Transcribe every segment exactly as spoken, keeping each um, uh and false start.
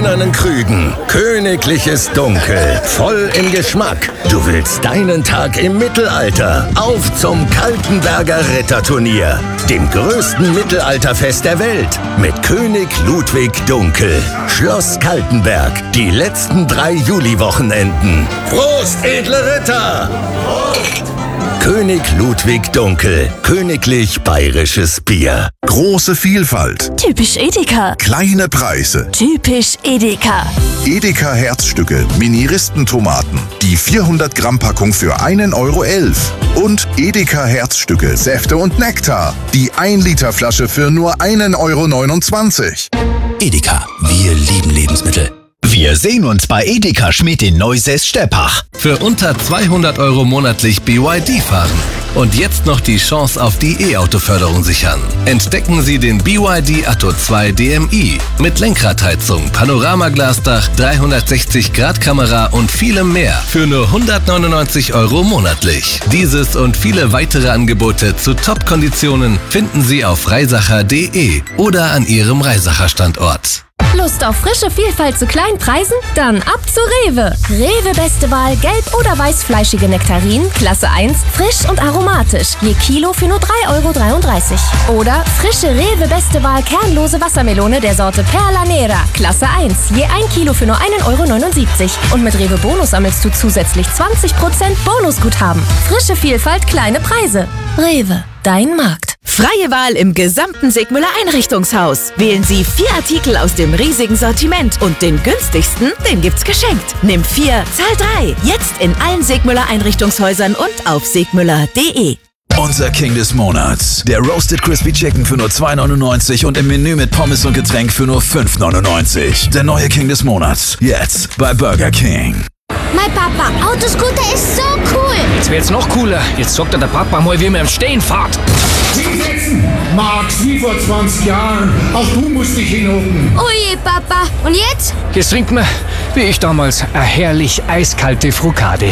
stählernen Krügen. Königliches Dunkel, voll im Geschmack. Du willst deinen Tag im Mittelalter. Auf zum Kaltenberger Ritterturnier, dem größten Mittelalterfest der Welt. Mit König Ludwig Dunkel. Schloss Kaltenberg, die letzten drei Juliwochenenden. Prost, edle Ritter! Prost! König Ludwig Dunkel. Königlich bayerisches Bier. Große Vielfalt. Typisch Edeka. Kleine Preise. Typisch Edeka. Edeka Herzstücke, Mini-Ristentomaten. Die vierhundert Gramm Packung für einen Euro elf. Und Edeka Herzstücke, Säfte und Nektar. Die ein Liter Flasche für nur einen Euro neunundzwanzig. Edeka, wir lieben Lebensmittel. Wir sehen uns bei Edeka Schmidt in Neusäß-Steppach. Für unter zweihundert Euro monatlich B Y D fahren. Und jetzt noch die Chance auf die E-Auto-Förderung sichern. Entdecken Sie den B Y D Atto zwei D M I. Mit Lenkradheizung, Panoramaglasdach, dreihundertsechzig Grad Kamera und vielem mehr. Für nur hundertneunundneunzig Euro monatlich. Dieses und viele weitere Angebote zu Top-Konditionen finden Sie auf reisacher punkt de oder an Ihrem Reisacher-Standort. Lust auf frische Vielfalt zu kleinen Preisen? Dann ab zu Rewe. Rewe Beste Wahl gelb- oder weißfleischige Nektarinen, Klasse eins, frisch und aromatisch. Je Kilo für nur drei Euro dreiunddreißig. Oder frische Rewe Beste Wahl kernlose Wassermelone der Sorte Perla Nera, Klasse eins. Je ein Kilo für nur einen Euro neunundsiebzig. Und mit Rewe Bonus sammelst du zusätzlich zwanzig Prozent Bonusguthaben. Frische Vielfalt, kleine Preise. Rewe, dein Markt. Freie Wahl im gesamten Sigmüller Einrichtungshaus. Wählen Sie vier Artikel aus dem riesigen Sortiment und den günstigsten, den gibt's geschenkt. Nimm vier, zahl drei. Jetzt in allen Sigmüller Einrichtungshäusern und auf sigmüller punkt de. Unser King des Monats. Der Roasted Crispy Chicken für nur zwei neunundneunzig und im Menü mit Pommes und Getränk für nur fünf neunundneunzig. Der neue King des Monats. Jetzt bei Burger King. Mein Papa, Autoscooter ist so cool. Jetzt wird's noch cooler. Jetzt sagt er der Papa mal, wie man im Stehen fährt. Hinsetzen! Max, wie vor zwanzig Jahren. Auch du musst dich hinhocken. Oh je, Papa. Und jetzt? Jetzt trinkt man, wie ich damals, eine herrlich eiskalte Frucade.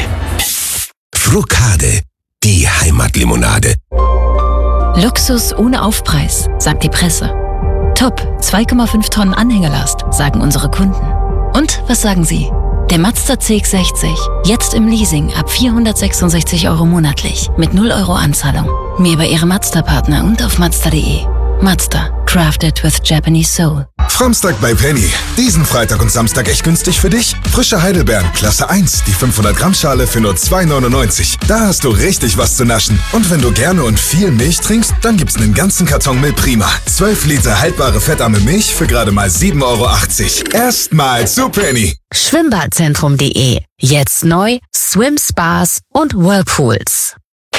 Frucade, die Heimatlimonade. Luxus ohne Aufpreis, sagt die Presse. Top, zwei Komma fünf Tonnen Anhängerlast, sagen unsere Kunden. Und was sagen Sie? Der Mazda C X sechzig, jetzt im Leasing ab vierhundertsechsundsechzig Euro monatlich mit null Euro Anzahlung. Mehr bei Ihrem Mazda-Partner und auf mazda punkt de. Mazda, crafted with Japanese soul. Samstag bei Penny. Diesen Freitag und Samstag echt günstig für dich? Frische Heidelbeeren, Klasse eins, die fünfhundert Gramm Schale für nur zwei neunundneunzig. Da hast du richtig was zu naschen. Und wenn du gerne und viel Milch trinkst, dann gibt's einen ganzen Karton Milch Prima. zwölf Liter haltbare fettarme Milch für gerade mal sieben Euro achtzig. Erstmal zu Penny. Schwimmbadzentrum punkt de. Jetzt neu Swim Spas und Whirlpools.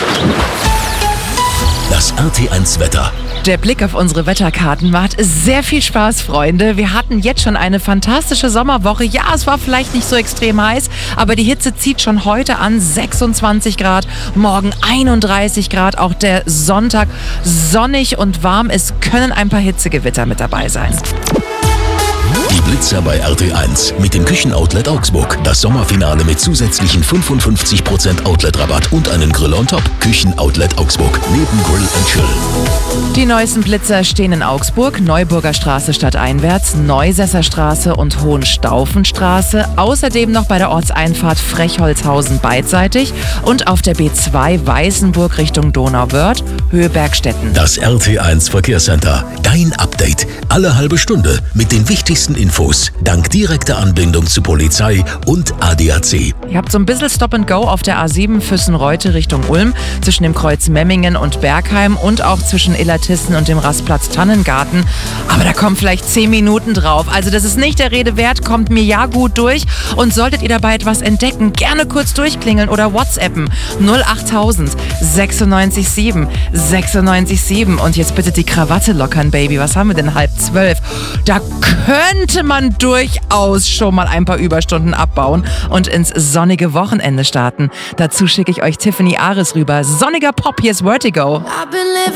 Das R T eins Wetter. Der Blick auf unsere Wetterkarten macht sehr viel Spaß, Freunde. Wir hatten jetzt schon eine fantastische Sommerwoche. Ja, es war vielleicht nicht so extrem heiß, aber die Hitze zieht schon heute an. sechsundzwanzig Grad, morgen einunddreißig Grad. Auch der Sonntag sonnig und warm. Es können ein paar Hitzegewitter mit dabei sein. Die Blitzer bei R T eins mit dem Küchenoutlet Augsburg. Das Sommerfinale mit zusätzlichen fünfundfünfzig Prozent Outlet-Rabatt und einen Grill on top. Küchenoutlet Augsburg. Neben Grill and Chill. Die neuesten Blitzer stehen in Augsburg, Neuburger Straße stadteinwärts, Neusässer Straße und Hohenstaufenstraße. Außerdem noch bei der Ortseinfahrt Frechholzhausen beidseitig und auf der B zwei Weißenburg Richtung Donauwörth, Höhe Bergstetten. Das R T eins Verkehrscenter. Dein Update. Alle halbe Stunde mit den wichtigsten Infos. Dank direkter Anbindung zu Polizei und A D A C. Ihr habt so ein bisschen Stop and Go auf der A sieben Füssenreute Richtung Ulm, zwischen dem Kreuz Memmingen und Bergheim und auch zwischen Illertissen und dem Rastplatz Tannengarten. Aber da kommen vielleicht zehn Minuten drauf. Also das ist nicht der Rede wert, kommt mir ja gut durch. Und solltet ihr dabei etwas entdecken, gerne kurz durchklingeln oder WhatsAppen. null achttausend sechsundneunzig sieben sechsundneunzig sieben. Und jetzt bitte die Krawatte lockern, Baby. Was haben wir denn? Halb zwölf. Da könnte man durchaus schon mal ein paar Überstunden abbauen und ins sonnige Wochenende starten. Dazu schicke ich euch Tiffany Ares rüber. Sonniger Pop, hier ist Vertigo.